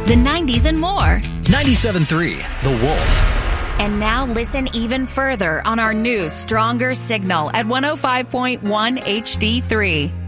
the 90s, and more. 97.3 The Wolf. And now listen even further on our new, stronger signal at 105.1 HD3.